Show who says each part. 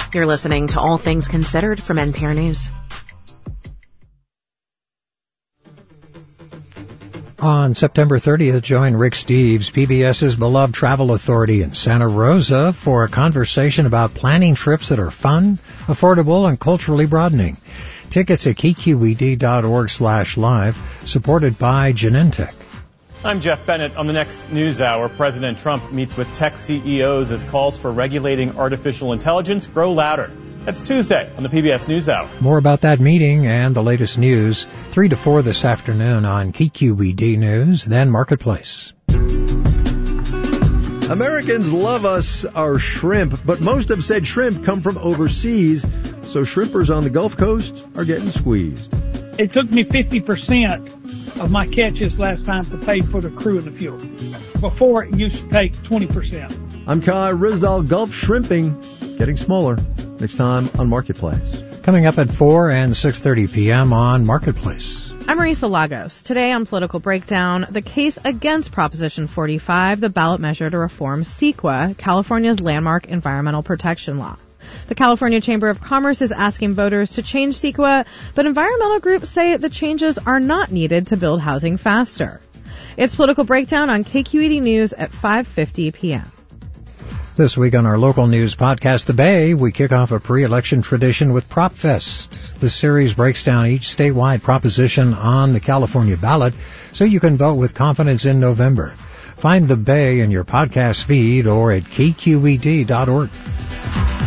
Speaker 1: You're listening to All Things Considered from NPR News.
Speaker 2: On September 30th, join Rick Steves, PBS's beloved travel authority in Santa Rosa, for a conversation about planning trips that are fun, affordable, and culturally broadening. Tickets at kqed.org/live, supported by Genentech.
Speaker 3: I'm Jeff Bennett. On the next News Hour, President Trump meets with tech CEOs as calls for regulating artificial intelligence grow louder. That's Tuesday on the PBS NewsHour.
Speaker 2: More about that meeting and the latest news, 3 to 4 this afternoon on KQED News, then Marketplace.
Speaker 4: Americans love us our shrimp, but most have said shrimp come from overseas, so shrimpers on the Gulf Coast are getting squeezed.
Speaker 5: It took me 50% of my catches last time to pay for the crew and the fuel. Before, it used to take 20%.
Speaker 4: I'm Kai Rizdal. Gulf shrimping getting smaller. Next time on Marketplace.
Speaker 2: Coming up at 4 and 6:30 p.m. on Marketplace.
Speaker 6: I'm Marisa Lagos. Today on Political Breakdown, the case against Proposition 45, the ballot measure to reform CEQA, California's landmark environmental protection law. The California Chamber of Commerce is asking voters to change CEQA, but environmental groups say the changes are not needed to build housing faster. It's Political Breakdown on KQED News at 5:50 p.m.
Speaker 2: This week on our local news podcast, The Bay, we kick off a pre-election tradition with Prop Fest. The series breaks down each statewide proposition on the California ballot so you can vote with confidence in November. Find The Bay in your podcast feed or at kqed.org.